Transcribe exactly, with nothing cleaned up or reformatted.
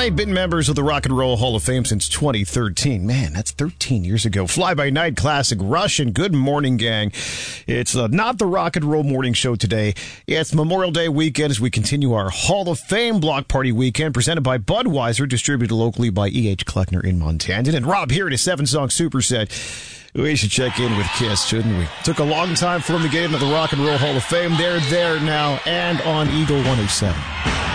Five been members of the Rock and Roll Hall of Fame since twenty thirteen. Man, that's thirteen years ago. Fly-by-night classic Rush and Good Morning Gang. It's uh, not the Rock and Roll Morning Show today. It's Memorial Day weekend as we continue our Hall of Fame block party weekend presented by Budweiser, distributed locally by E H. Kleckner in Montana. And Rob here at his seven-song superset. We should check in with Kiss, shouldn't we? Took a long time for them to get into the Rock and Roll Hall of Fame. They're there now and on Eagle one oh seven.